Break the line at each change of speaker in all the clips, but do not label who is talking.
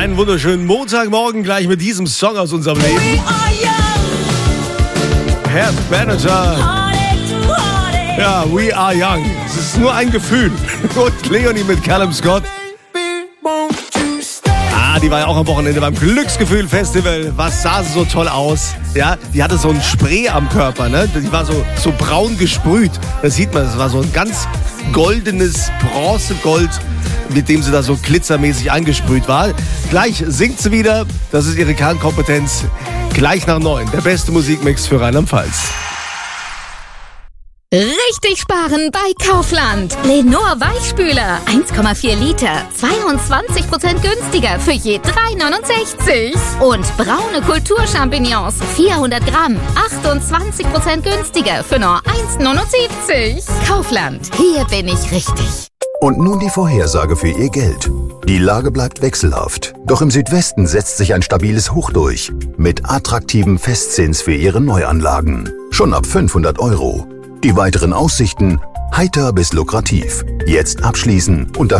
Einen wunderschönen Montagmorgen gleich mit diesem Song aus unserem Leben. Herr Manager. Ja, We Are Young. Es ist nur ein Gefühl. Und Leonie mit Callum Scott. Die war ja auch am Wochenende beim Glücksgefühl-Festival. Was sah sie so toll aus? Ja, die hatte so ein Spray am Körper, ne? Die war so braun gesprüht. Das sieht man, das war so ein ganz goldenes Bronzegold, mit dem sie da so glitzermäßig angesprüht war. Gleich singt sie wieder. Das ist ihre Kernkompetenz. Gleich nach 9. Der beste Musikmix für Rheinland-Pfalz.
Richtig sparen bei Kaufland. Lenor Weichspüler 1,4 Liter, 22% günstiger für je 3,69. Und braune Kulturchampignons 400 Gramm, 28% günstiger für nur 1,79. Kaufland, hier bin ich richtig.
Und nun die Vorhersage für Ihr Geld. Die Lage bleibt wechselhaft. Doch im Südwesten setzt sich ein stabiles Hoch durch. Mit attraktivem Festzins für Ihre Neuanlagen. Schon ab 500 €. Die weiteren Aussichten heiter bis lukrativ. Jetzt abschließen unter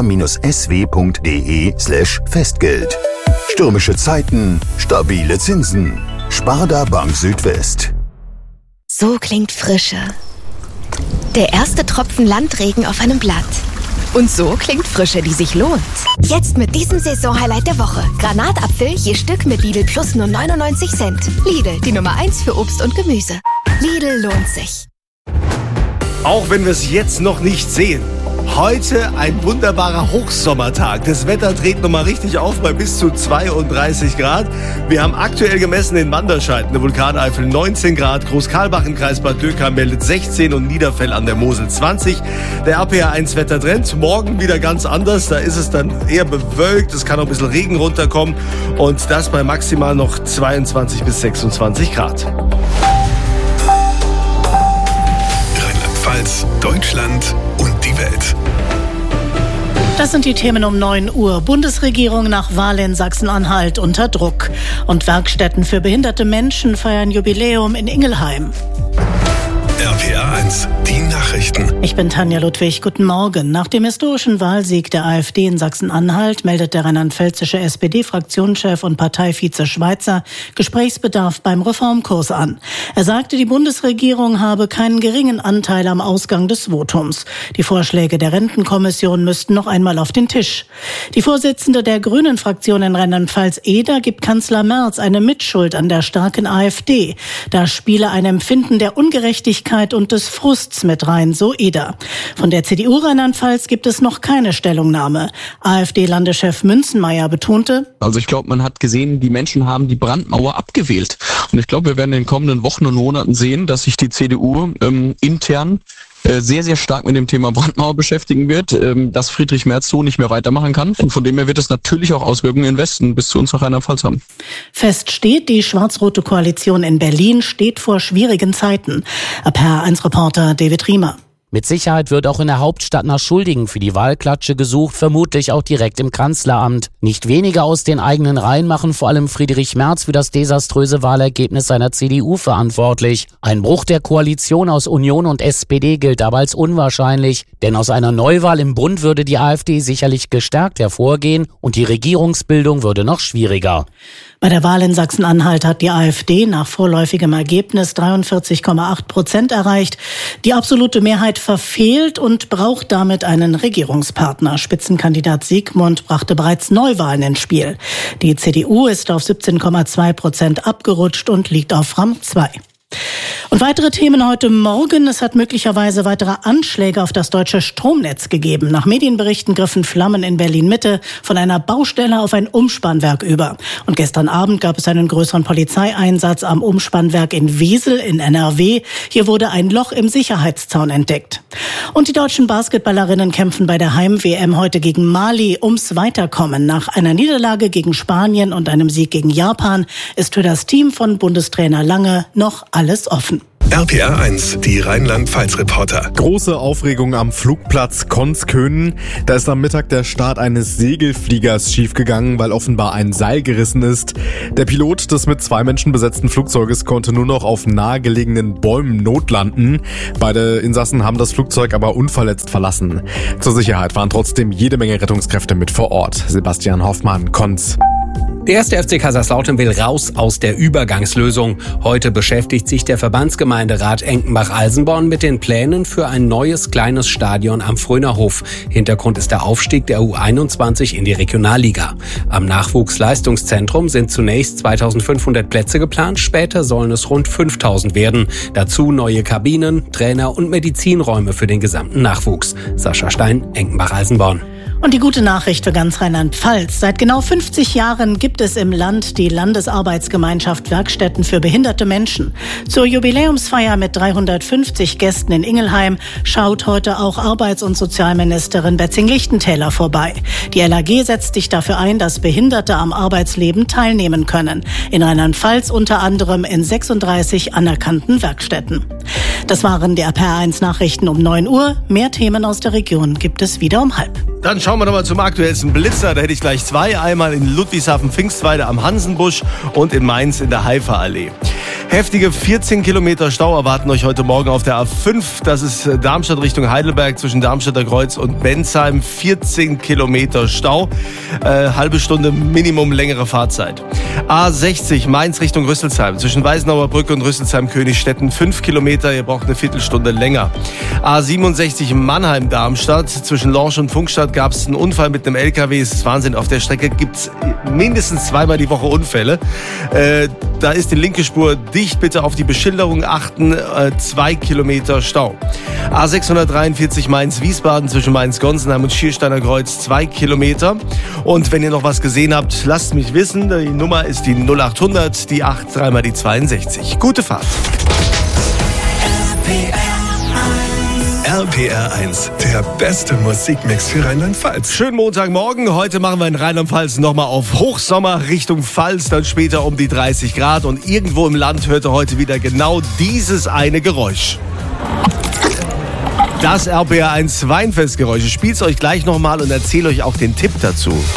sparda-sw.de/Festgeld. Stürmische Zeiten, stabile Zinsen. Sparda Bank Südwest.
So klingt Frische. Der erste Tropfen Landregen auf einem Blatt. Und so klingt Frische, die sich lohnt. Jetzt mit diesem Saisonhighlight der Woche. Granatapfel je Stück mit Lidl Plus nur 99 Cent. Lidl, die Nummer 1 für Obst und Gemüse. Lidl lohnt sich.
Auch wenn wir es jetzt noch nicht sehen. Heute ein wunderbarer Hochsommertag. Das Wetter dreht nochmal richtig auf bei bis zu 32 Grad. Wir haben aktuell gemessen in Manderscheid, in der Vulkaneifel 19 Grad. Großkarlbach im Kreis Bad Dürkheim meldet 16 und Niederfell an der Mosel 20. Der APA1 Wettertrend, morgen wieder ganz anders. Da ist es dann eher bewölkt. Es kann auch ein bisschen Regen runterkommen. Und das bei maximal noch 22 bis 26 Grad.
Rheinland-Pfalz, Deutschland und die Welt.
Das sind die Themen um 9 Uhr. Bundesregierung nach Wahl in Sachsen-Anhalt unter Druck. Und Werkstätten für behinderte Menschen feiern Jubiläum in Ingelheim.
RPA1, die Nachrichten.
Ich bin Tanja Ludwig. Guten Morgen. Nach dem historischen Wahlsieg der AfD in Sachsen-Anhalt meldet der rheinland-pfälzische SPD-Fraktionschef und Parteivize Schweizer Gesprächsbedarf beim Reformkurs an. Er sagte, die Bundesregierung habe keinen geringen Anteil am Ausgang des Votums. Die Vorschläge der Rentenkommission müssten noch einmal auf den Tisch. Die Vorsitzende der Grünen-Fraktion in Rheinland-Pfalz, Eder, gibt Kanzler Merz eine Mitschuld an der starken AfD. Da spiele ein Empfinden der Ungerechtigkeit und des Frusts mit rein, so Eder. Von der CDU Rheinland-Pfalz gibt es noch keine Stellungnahme. AfD-Landeschef Münzenmaier betonte:
Also ich glaube, man hat gesehen, die Menschen haben die Brandmauer abgewählt. Und ich glaube, wir werden in den kommenden Wochen und Monaten sehen, dass sich die CDU intern sehr, sehr stark mit dem Thema Brandmauer beschäftigen wird, dass Friedrich Merz so nicht mehr weitermachen kann. Und von dem her wird es natürlich auch Auswirkungen im Westen bis zu uns nach Rheinland-Pfalz haben.
Fest steht, die schwarz-rote Koalition in Berlin steht vor schwierigen Zeiten. RPA1-Reporter David Riemer.
Mit Sicherheit wird auch in der Hauptstadt nach Schuldigen für die Wahlklatsche gesucht, vermutlich auch direkt im Kanzleramt. Nicht wenige aus den eigenen Reihen machen vor allem Friedrich Merz für das desaströse Wahlergebnis seiner CDU verantwortlich. Ein Bruch der Koalition aus Union und SPD gilt aber als unwahrscheinlich, denn aus einer Neuwahl im Bund würde die AfD sicherlich gestärkt hervorgehen und die Regierungsbildung würde noch schwieriger.
Bei der Wahl in Sachsen-Anhalt hat die AfD nach vorläufigem Ergebnis 43,8% erreicht. Die absolute Mehrheit verfehlt und braucht damit einen Regierungspartner. Spitzenkandidat Siegmund brachte bereits Neuwahlen ins Spiel. Die CDU ist auf 17,2% abgerutscht und liegt auf Rang 2. Und weitere Themen heute Morgen. Es hat möglicherweise weitere Anschläge auf das deutsche Stromnetz gegeben. Nach Medienberichten griffen Flammen in Berlin-Mitte von einer Baustelle auf ein Umspannwerk über. Und gestern Abend gab es einen größeren Polizeieinsatz am Umspannwerk in Wesel in NRW. Hier wurde ein Loch im Sicherheitszaun entdeckt. Und die deutschen Basketballerinnen kämpfen bei der Heim-WM heute gegen Mali ums Weiterkommen. Nach einer Niederlage gegen Spanien und einem Sieg gegen Japan ist für das Team von Bundestrainer Lange noch alles offen.
RPR 1, die Rheinland-Pfalz-Reporter.
Große Aufregung am Flugplatz Konzkönen. Da ist am Mittag der Start eines Segelfliegers schiefgegangen, weil offenbar ein Seil gerissen ist. Der Pilot des mit 2 Menschen besetzten Flugzeuges konnte nur noch auf nahegelegenen Bäumen notlanden. Beide Insassen haben das Flugzeug aber unverletzt verlassen. Zur Sicherheit waren trotzdem jede Menge Rettungskräfte mit vor Ort. Sebastian Hoffmann, Konz.
Der erste FC Kaiserslautern will raus aus der Übergangslösung. Heute beschäftigt sich der Verbandsgemeinderat Enkenbach-Alsenborn mit den Plänen für ein neues kleines Stadion am Frönerhof. Hintergrund ist der Aufstieg der U21 in die Regionalliga. Am Nachwuchsleistungszentrum sind zunächst 2500 Plätze geplant, später sollen es rund 5000 werden. Dazu neue Kabinen, Trainer- und Medizinräume für den gesamten Nachwuchs. Sascha Stein, Enkenbach-Alsenborn.
Und die gute Nachricht für ganz Rheinland-Pfalz. Seit genau 50 Jahren gibt es im Land die Landesarbeitsgemeinschaft Werkstätten für behinderte Menschen. Zur Jubiläumsfeier mit 350 Gästen in Ingelheim schaut heute auch Arbeits- und Sozialministerin Betzing-Lichtentäler vorbei. Die LAG setzt sich dafür ein, dass Behinderte am Arbeitsleben teilnehmen können. In Rheinland-Pfalz unter anderem in 36 anerkannten Werkstätten. Das waren die RPR1 Nachrichten um 9 Uhr. Mehr Themen aus der Region gibt es wieder um 12:30.
Dann schauen wir nochmal zum aktuellsten Blitzer. Da hätte ich gleich 2. Einmal in Ludwigshafen-Pfingstweide am Hansenbusch und in Mainz in der Haifa-Allee. Heftige 14 Kilometer Stau erwarten euch heute Morgen auf der A5. Das ist Darmstadt Richtung Heidelberg zwischen Darmstädter Kreuz und Bensheim. 14 Kilometer Stau. Halbe Stunde Minimum längere Fahrzeit. A60 Mainz Richtung Rüsselsheim zwischen Weißenauer Brücke und Rüsselsheim-Königstetten. 5 Kilometer, ihr braucht eine Viertelstunde länger. A67 Mannheim-Darmstadt zwischen Lorsch und Funkstadt gab es einen Unfall mit einem LKW. Es ist Wahnsinn. Auf der Strecke gibt es mindestens 2-mal die Woche Unfälle. Da ist die linke Spur dicht. Bitte auf die Beschilderung achten. 2 Kilometer Stau. A643 Mainz-Wiesbaden zwischen Mainz-Gonsenheim und Schiersteiner Kreuz. 2 Kilometer. Und wenn ihr noch was gesehen habt, lasst mich wissen. Die Nummer ist die 0800, die 8, 3 mal die 62. Gute Fahrt.
RPR 1, der beste Musikmix für Rheinland-Pfalz.
Schönen Montagmorgen. Heute machen wir in Rheinland-Pfalz nochmal auf Hochsommer Richtung Pfalz, dann später um die 30 Grad. Und irgendwo im Land hört ihr heute wieder genau dieses eine Geräusch. Das RPR 1 Weinfestgeräusch. Ich spiel's euch gleich nochmal und erzähle euch auch den Tipp dazu.